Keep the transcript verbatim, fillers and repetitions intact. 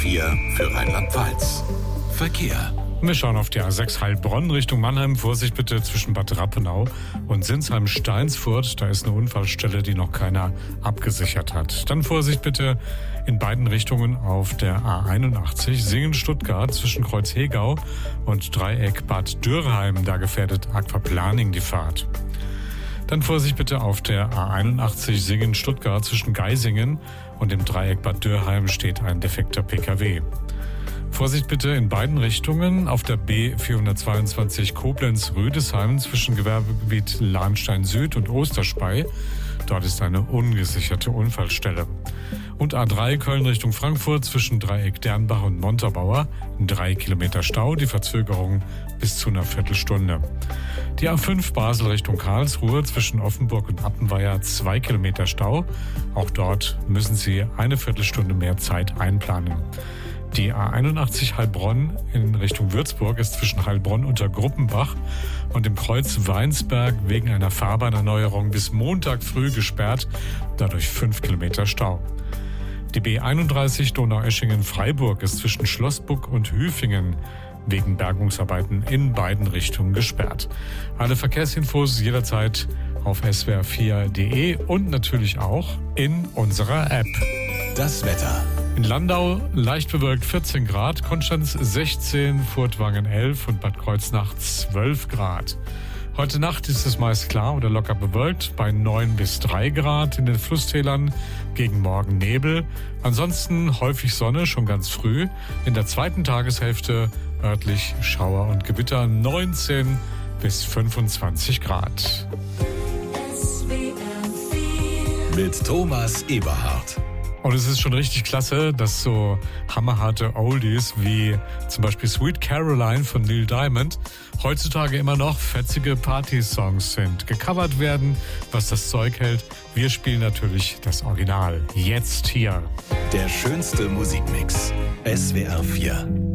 vier für Rheinland-Pfalz. Verkehr. Wir schauen auf die A sechs Heilbronn Richtung Mannheim. Vorsicht bitte zwischen Bad Rappenau und Sinsheim-Steinsfurt. Da ist eine Unfallstelle, die noch keiner abgesichert hat. Dann Vorsicht bitte in beiden Richtungen auf der A einundachtzig Singen-Stuttgart zwischen Kreuz-Hegau und Dreieck Bad Dürrheim. Da gefährdet Aquaplaning die Fahrt. Dann Vorsicht bitte auf der A einundachtzig Singen-Stuttgart zwischen Geisingen und dem Dreieck Bad Dürrheim steht ein defekter P K W. Vorsicht bitte in beiden Richtungen auf der B vierhundertzweiundzwanzig Koblenz-Rüdesheim zwischen Gewerbegebiet Lahnstein Süd und Osterspey. Dort ist eine ungesicherte Unfallstelle. Und A drei Köln Richtung Frankfurt zwischen Dreieck Dernbach und Montabaur. Drei Kilometer Stau, die Verzögerung bis zu einer Viertelstunde. Die A fünf Basel Richtung Karlsruhe zwischen Offenburg und Appenweier. Zwei Kilometer Stau. Auch dort müssen Sie eine Viertelstunde mehr Zeit einplanen. Die A einundachtzig Heilbronn in Richtung Würzburg ist zwischen Heilbronn unter Gruppenbach und dem Kreuz Weinsberg wegen einer Fahrbahnerneuerung bis Montag früh gesperrt, dadurch fünf Kilometer Stau. Die B einunddreißig Donaueschingen-Freiburg ist zwischen Schlossbuck und Hüfingen wegen Bergungsarbeiten in beiden Richtungen gesperrt. Alle Verkehrsinfos jederzeit auf s w r vier punkt d e und natürlich auch in unserer App. Das Wetter. In Landau leicht bewölkt vierzehn Grad, Konstanz sechzehn, Furtwangen elf und Bad Kreuznach zwölf Grad. Heute Nacht ist es meist klar oder locker bewölkt bei neun bis drei Grad in den Flusstälern, gegen Morgen Nebel. Ansonsten häufig Sonne, schon ganz früh. In der zweiten Tageshälfte örtlich Schauer und Gewitter neunzehn bis fünfundzwanzig Grad. Mit Thomas Eberhardt. Und es ist schon richtig klasse, dass so hammerharte Oldies wie zum Beispiel Sweet Caroline von Neil Diamond heutzutage immer noch fetzige Party-Songs sind. Gecovert werden, was das Zeug hält. Wir spielen natürlich das Original. Jetzt hier. Der schönste Musikmix. S W R vier.